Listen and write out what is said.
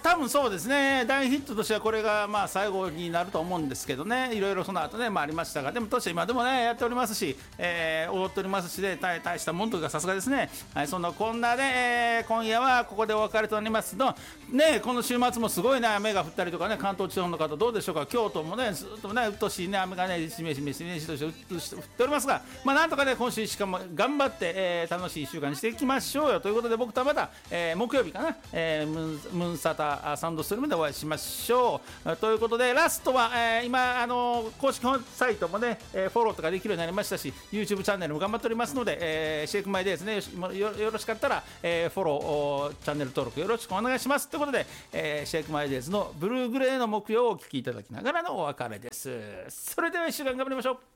多分そうですね、大ヒットとしてはこれがまあ最後になると思うんですけどね、いろいろその後ね、ありましたが、でもとして今でもねやっておりますし、踊っておりますしで、大したもんというかさすがですね。はい、そんなこんなで、今夜はここでお別れとなりますのね。この週末もすごいね雨が降ったりとかね、関東地方の方どうでしょうか。京都もねずっとねうっとしいね雨がねしめしめしめしとして降っておりますが、なんとかね今週しかも頑張って、楽しい1週間にしていきましょうよということで、僕とはまた、木曜日かな、ムンサタサウンドストリームでお会いしましょうということで、ラストは、今公式サイトもね、フォローとかできるようになりましたし、 YouTube チャンネルも頑張っておりますので、シェイクマイデイですね、よろしかったら、フォローチャンネル登録よろしくお願いしますということで、シェイクマイデイズのブルーグレーの木曜をお聴きいただきながらのお別れです。それでは1週間頑張りましょう。